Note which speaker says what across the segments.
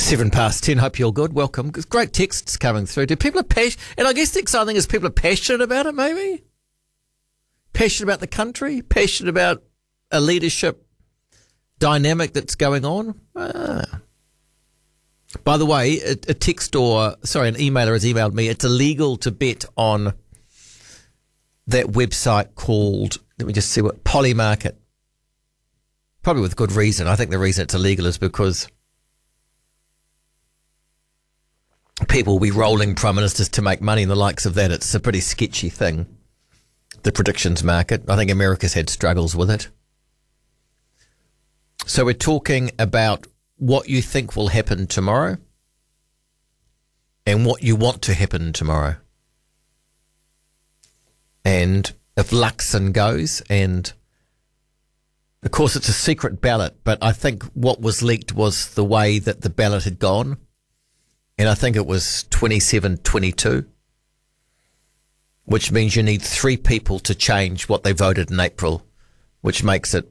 Speaker 1: 7:10. Hope you're good. Welcome. Great texts coming through. Do people are passionate? And I guess the exciting thing is people are passionate about it, maybe? Passionate about the country? Passionate about a leadership dynamic that's going on? By the way, an emailer has emailed me. It's illegal to bet on that website called, let me just see what, Polymarket. Probably with good reason. I think the reason it's illegal is because people will be rolling prime ministers to make money and the likes of that. It's a pretty sketchy thing, the predictions market. I think America's had struggles with it. So we're talking about what you think will happen tomorrow and what you want to happen tomorrow. And if Luxon goes, and of course it's a secret ballot, but I think what was leaked was the way that the ballot had gone. And I think it was 27-22, which means you need 3 people to change what they voted in April, which makes it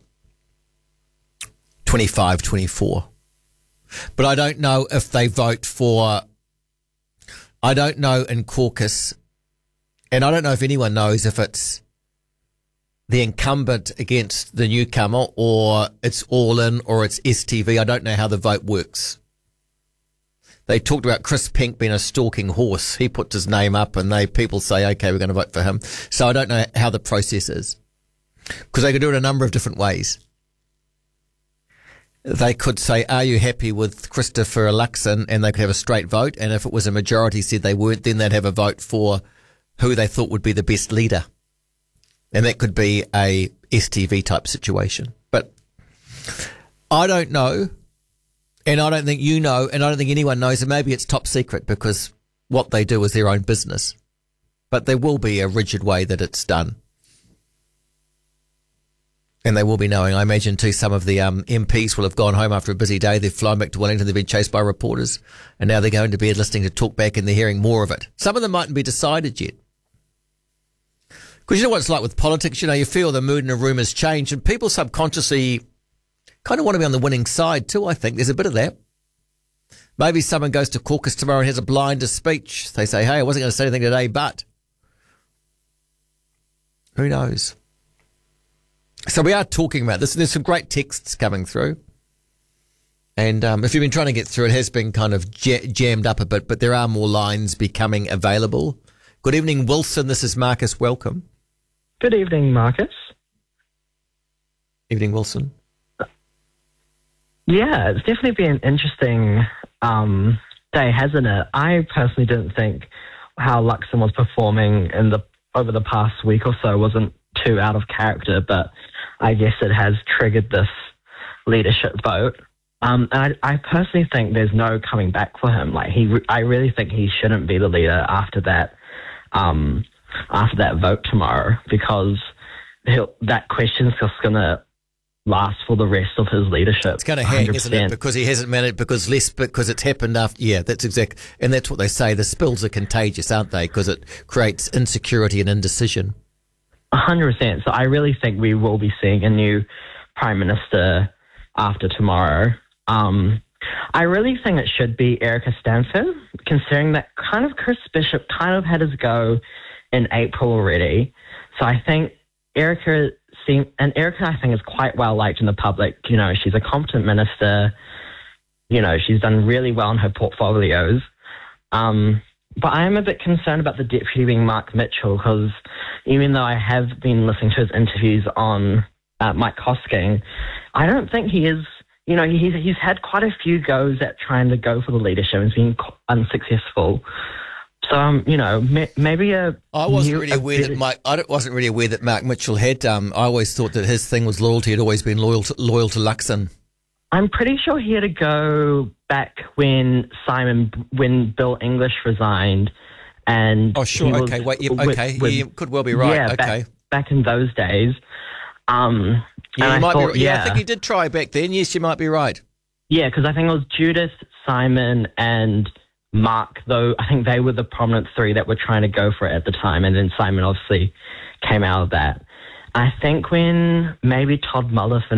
Speaker 1: 25-24. But I don't know if they vote for, I don't know in caucus, and I don't know if anyone knows if it's the incumbent against the newcomer or it's all in or it's STV. I don't know how the vote works. They talked about Chris Pink being a stalking horse. He put his name up and people say, okay, we're going to vote for him. So I don't know how the process is because they could do it a number of different ways. They could say, are you happy with Christopher Luxon? And they could have a straight vote. And if it was a majority said they weren't, then they'd have a vote for who they thought would be the best leader. And that could be a STV type situation. But I don't know. And I don't think you know, and I don't think anyone knows, and maybe it's top secret because what they do is their own business. But there will be a rigid way that it's done. And they will be knowing. I imagine, too, some of the MPs will have gone home after a busy day. They've flown back to Wellington. They've been chased by reporters. And now they're going to bed listening to talk back and they're hearing more of it. Some of them mightn't be decided yet. Because you know what it's like with politics. You know, you feel the mood and the rumours change, and people subconsciously kind of want to be on the winning side too, I think. There's a bit of that. Maybe someone goes to caucus tomorrow and has a blinder speech. They say, hey, I wasn't going to say anything today, but who knows? So we are talking about this. There's some great texts coming through. And if you've been trying to get through, it has been kind of jammed up a bit, but there are more lines becoming available. Good evening, Wilson. This is Marcus. Welcome.
Speaker 2: Good evening, Marcus.
Speaker 1: Evening, Wilson.
Speaker 2: Yeah, it's definitely been an interesting day, hasn't it? I personally didn't think how Luxon was performing over the past week or so wasn't too out of character, but I guess it has triggered this leadership vote. And I personally think there's no coming back for him. I really think he shouldn't be the leader after that vote tomorrow, because that question's just going to last for the rest of his leadership.
Speaker 1: It's going to hang, 100%. Isn't it? Because he hasn't managed, because it's happened after. Yeah, that's exact. And that's what they say. The spills are contagious, aren't they? Because it creates insecurity and indecision.
Speaker 2: 100%. So I really think we will be seeing a new Prime Minister after tomorrow. I really think it should be Erica Stanford, considering that kind of Chris Bishop kind of had his go in April already. So I think Erica, I think, is quite well liked in the public. You know, she's a competent minister. You know, she's done really well in her portfolios. But I am a bit concerned about the deputy being Mark Mitchell, because even though I have been listening to his interviews on Mike Hosking, I don't think he is. You know, he's had quite a few goes at trying to go for the leadership and being unsuccessful. So, you know, maybe I wasn't really aware that Mark Mitchell had. I always thought that his thing was loyalty. He'd always been loyal to Luxon. I'm pretty sure he had to go back when Bill English resigned, and
Speaker 1: he could well be right.
Speaker 2: Yeah,
Speaker 1: okay,
Speaker 2: back in those days.
Speaker 1: I think he did try back then. Yes, you might be right.
Speaker 2: Yeah, because I think it was Judith, Simon, and Mark, though I think they were the prominent 3 that were trying to go for it at the time, and then Simon obviously came out of that. I think when maybe Todd Muller